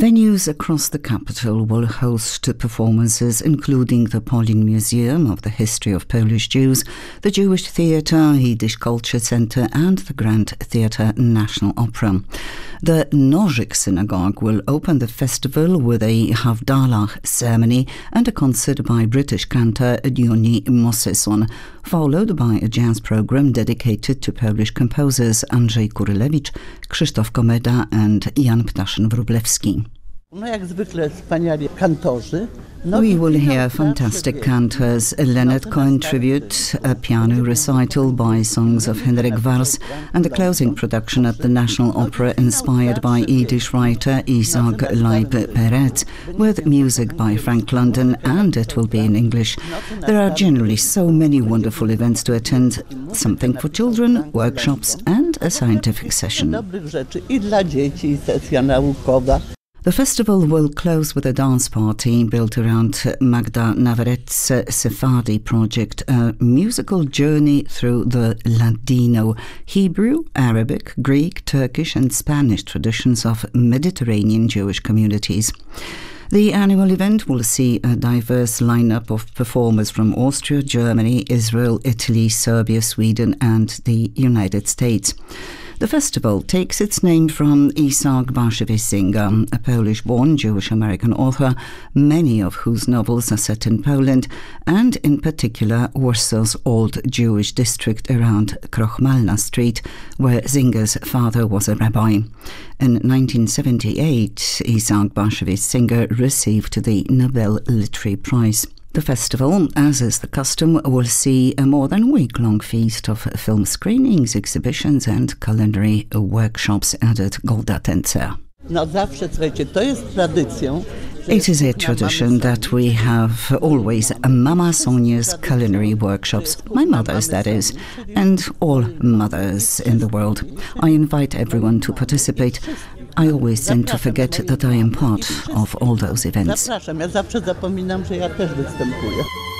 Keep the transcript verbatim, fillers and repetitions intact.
Venues across the capital will host performances including the Polin Museum of the History of Polish Jews, the Jewish Theatre, Yiddish Culture Centre and the Grand Theatre National Opera. The Nożyk Synagogue will open the festival with a Havdalah ceremony and a concert by British cantor Yoni Moseson, followed by a jazz program dedicated to Polish composers Andrzej Kurylewicz, Krzysztof Komeda and Jan Ptaszyn-Wróblewski. We will hear fantastic cantors, Leonard Cohen tribute, a piano recital by songs of Henryk Wars, and a closing production at the National Opera inspired by Yiddish writer Isaac Leib-Peretz, with music by Frank London, and it will be in English. There are generally so many wonderful events to attend, something for children, workshops and a scientific session. The festival will close with a dance party built around Magda Nawaret's Sephardi project, a musical journey through the Ladino, Hebrew, Arabic, Greek, Turkish and Spanish traditions of Mediterranean Jewish communities. The annual event will see a diverse lineup of performers from Austria, Germany, Israel, Italy, Serbia, Sweden and the United States. The festival takes its name from Isaac Bashevis Singer, a Polish-born Jewish-American author, many of whose novels are set in Poland, and in particular Warsaw's old Jewish district around Krochmalna Street, where Singer's father was a rabbi. In nineteen seventy-eight, Isaac Bashevis Singer received the Nobel Literary Prize. The festival, as is the custom, will see a more than week-long feast of film screenings, exhibitions and culinary workshops added Golda Tencer. It is a tradition that we have always Mama Sonia's culinary workshops, my mother's that is, and all mothers in the world. I invite everyone to participate. I always tend to forget that I am part of all those events.